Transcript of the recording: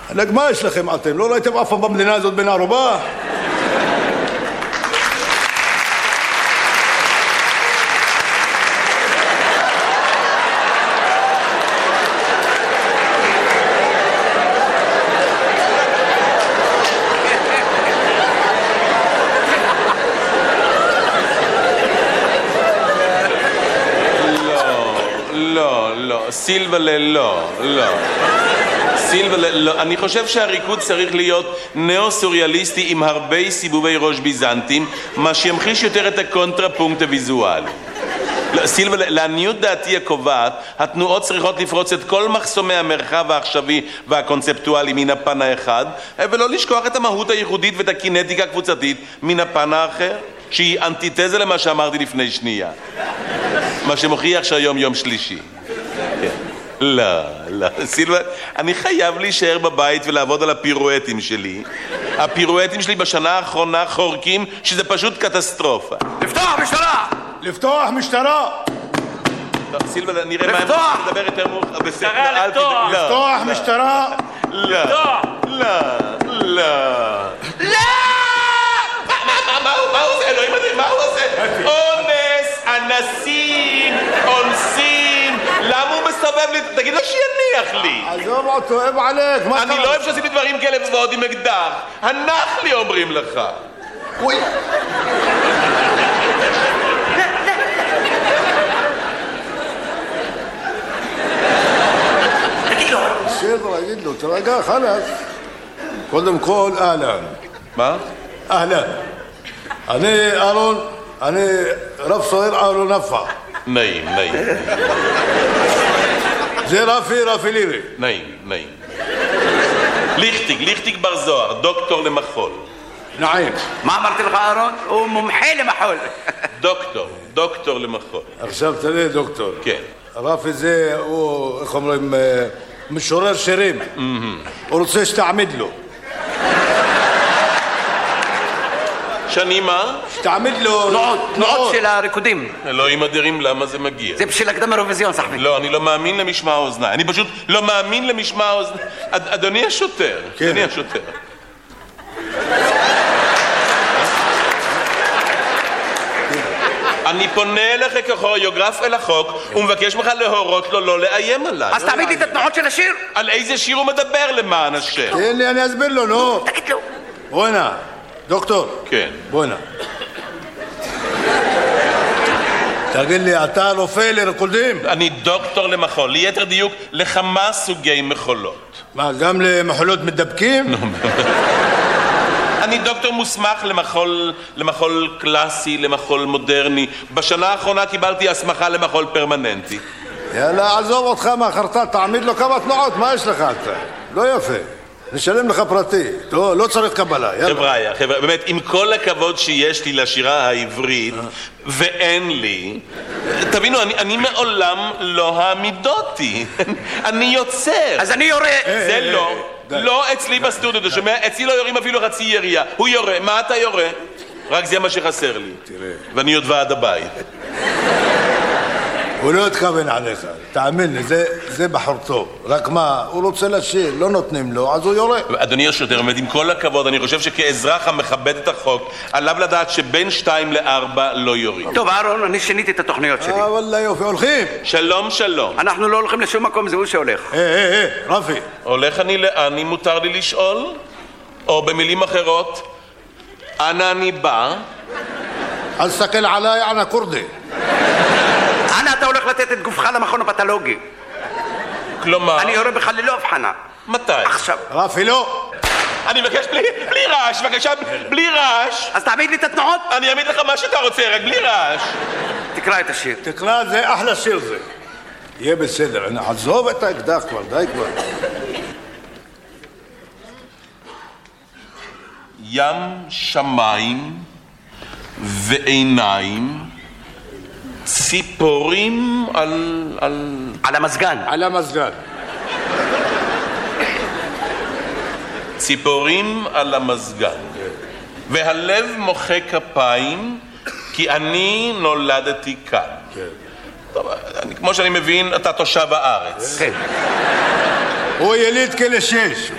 מה יש לכם אתם? לא ראיתם אף פעם במדינה הזאת בן ערובה? סילבלה, לא. סילבלה, לא. אני חושב שהריקוד צריך להיות נאו-סוריאליסטי עם הרבה סיבובי ראש ביזנטים, מה שימחיש יותר את הקונטרפונקט הוויזואלי. סילבלה, לעניות דעתי הקובעת, התנועות צריכות לפרוץ את כל מחסומי המרחב העכשווי והקונספטואלי מן הפן האחד, ולא לשכוח את המהות הייחודית ואת הקינטיקה הקבוצתית מן הפן האחר, שהיא אנטיתזה למה שאמרתי לפני שנייה. מה שמוכיח שהיום יום שלישי. לא, סילבלה, אני חייב להישאר בבית ולעבוד על הפירואטים שלי. הפירואטים שלי בשנה האחרונה חורקים שזה פשוט קטסטרופה. לפתוח משטרה! לפתוח משטרה! לא, סילבלה, נראה מה הם מדבר יותר מאוחר. משטרה, לפתוח! לפתוח משטרה! לא, לא. מה הוא עושה? אלוהים אדירים, מה הוא עושה? אונס, אנסים, אונסים. למה הוא מסתובב לי? תגיד לו שיניח לי. עזוב אותו, אוהב עליך. אני לא אוהב שעושים לי דברים כאלה ועוד עם אקדח. הנח לי אומרים לך. אוי. בסדר, אגיד לו, תרגע, חלאס. קודם כל, אהלן. מה? אהלן. אני אהרון, אני רב סוהר אהרון נפח. נעים. זה רפי לירי. נעים. ליכטיג בר זוהר, דוקטור למחול. נעים. מה אמרתי לך, אהרון? הוא מומחה למחול. דוקטור למחול. עכשיו תראה, דוקטור. כן. רפי זה, הוא, איך אומרים, משורר שירים. הוא רוצה שתעמיד לו. שאני מה? שתעמיד לו... תנועות של הריקודים. אלוהים אדירים, למה זה מגיע? זה בשביל הקדם האירוויזיון, סחבי. לא, אני לא מאמין למשמע האוזניים. אני פשוט לא מאמין למשמע האוזניים. אדוני השוטר. אני פונה אליך ככוריאוגרף אל החוק ומבקש ממך להורות לו לא לאיים עליי. אז תעמיד לי את התנועות של השיר. על איזה שיר הוא מדבר למען השם? תן לי, אני אסביר לו, נו. תגיד לו. בוא הנה, דוקטור. כן. בוא הנה. תגיד לי, אתה רופא לריקודים? אני דוקטור למחול, ליתר דיוק לכמה סוגי מחולות. מה, גם למחולות מדבקים? אני דוקטור מוסמך למחול קלאסי, למחול מודרני. בשנה האחרונה קיבלתי הסמכה למחול פרמננטי. יאללה, עזוב אותך מהחרטט, תעמיד לו כמה תנועות, מה יש לך אתה? לא יפה. נשלם לך פרטי, לא צריך קבלה, יאללה. חבר'ה, באמת, עם כל הכבוד שיש לי לשירה העברית, ואין לי, תבינו, אני מעולם לא העמידותי. אני יוצר. אז אני יורה. זה לא אצלי בסטודיו, אתה שומע? אצלי לא יורים אפילו חצי ירייה. הוא יורה, מה אתה יורה? רק זה מה שחסר לי. תראה. ואני עוד ועד הבית. הוא לא התכוון עליך, תאמין לי, זה בחור טוב. רק מה, הוא רוצה לשיר, לא נותנים לו, אז הוא יורה. אדוני השוטר, באמת, עם כל הכבוד, אני חושב שכאזרח המכבד את החוק, עליו לדעת שבין 2 ל-4 לא יורים. טוב, אהרון, אני שיניתי את התוכניות שלי. וואלה יופי, הולכים. שלום. אנחנו לא הולכים לשום מקום, זה הוא שהולך. רפי. הולך אני לאן, אם מותר לי לשאול? או במילים אחרות, אנה אני בא? אל תסתכל עליי, אנה קורדי. אנה אתה הולך לתת את גופך למכון הפתולוגי? כלומר? אני יורה בך ללא הבחנה. מתי? עכשיו. רפי, לא. אני מבקש בלי רעש, בבקשה, בלי רעש. אז תעמיד לי את התנועות. אני אעמיד לך מה שאתה רוצה, רק בלי רעש. תקרא את השיר. תקרא, זה אחלה שיר זה. יהיה בסדר, עזוב את האקדח כבר, די כבר. ים, שמיים ועיניים, ציפורים על המזגן. על המזגן. ציפורים על המזגן. והלב מוחא כפיים, כי אני נולדתי כאן. טוב, כמו שאני מבין, אתה תושב הארץ. כן. הוא יליד כלא 6.